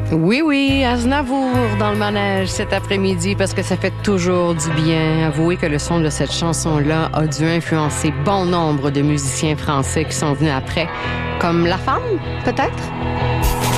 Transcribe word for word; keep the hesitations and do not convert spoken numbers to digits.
Oui, oui, Aznavour dans le manège cet après-midi parce que ça fait toujours du bien. Avouez que le son de cette chanson-là a dû influencer bon nombre de musiciens français qui sont venus après, comme La Femme, peut-être?